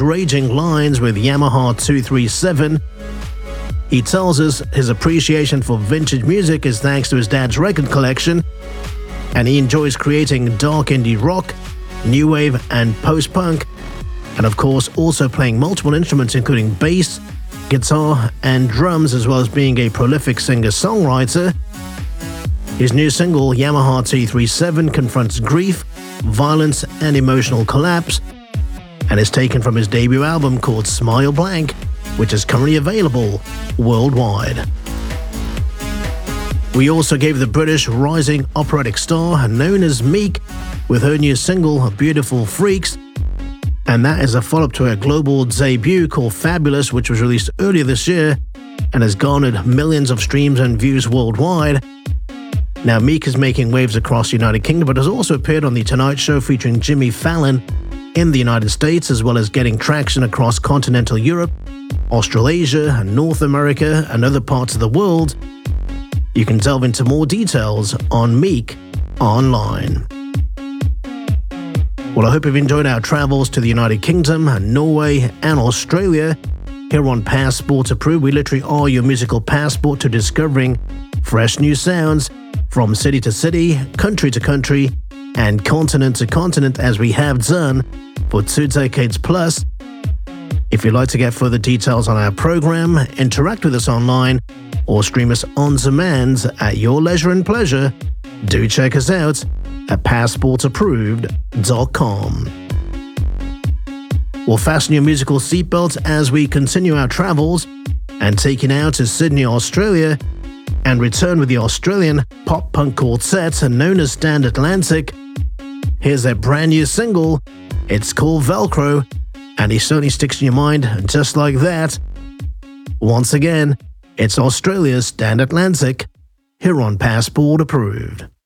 Raging Lines with Yamaha 237. He tells us his appreciation for vintage music is thanks to his dad's record collection, and he enjoys creating dark indie rock, new wave and post-punk, and of course also playing multiple instruments including bass, guitar and drums, as well as being a prolific singer-songwriter. His new single, Yamaha 237, confronts grief, violence and emotional collapse, and is taken from his debut album called Smile Blank, which is currently available worldwide. We also gave the British rising operatic star known as Meek with her new single, Beautiful Freaks, and that is a follow-up to her global debut called Fabulous, which was released earlier this year and has garnered millions of streams and views worldwide. Now, Meek is making waves across the United Kingdom, but has also appeared on The Tonight Show featuring Jimmy Fallon in the United States, as well as getting traction across continental Europe, Australasia, North America, and other parts of the world. You can delve into more details on Meek online. Well, I hope you've enjoyed our travels to the United Kingdom, Norway, and Australia. Here on Passport Approved, we literally are your musical passport to discovering fresh new sounds from city to city, country to country, and continent to continent, as we have done for 2 decades plus. If you'd like to get further details on our program, interact with us online, or stream us on demand at your leisure and pleasure, do check us out at passportapproved.com. We'll fasten your musical seatbelts as we continue our travels and take you now to Sydney, Australia, and return with the Australian pop-punk quartet known as Stand Atlantic. Here's their brand new single. It's called Velcro, and it certainly sticks in your mind just like that. Once again, it's Australia's Stand Atlantic, here on Passport Approved.